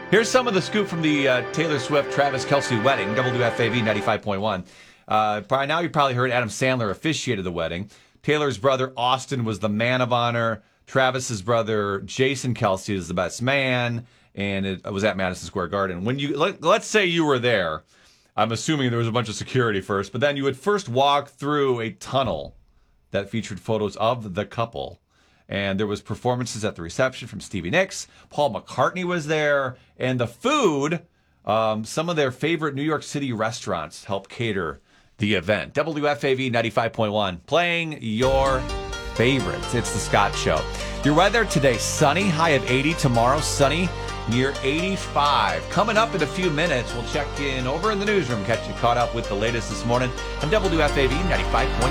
Here's some of the scoop from the Taylor Swift Travis Kelce wedding, WFAV 95.1. By now, you probably heard Adam Sandler officiated the wedding. Taylor's brother Austin was the man of honor. Travis's brother Jason Kelce is the best man, and it was at Madison Square Garden. When let's say you were there, I'm assuming there was a bunch of security first, but then you would first walk through a tunnel that featured photos of the couple. And there was performances at the reception from Stevie Nicks. Paul McCartney was there. And the food, some of their favorite New York City restaurants helped cater the event. WFAV 95.1, playing your favorites. It's the Scott Show. Your weather today, sunny, high of 80. Tomorrow, sunny, near 85. Coming up in a few minutes, we'll check in over in the newsroom, catch you caught up with the latest this morning on WFAV 95.1.